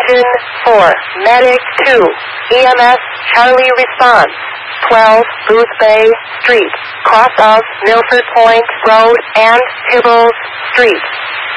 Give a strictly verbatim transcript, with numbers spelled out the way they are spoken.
Engine four, Medic two, E M S Charlie response, twelve Booth Bay Street, cross of Milford Point Road and Tibbles Street.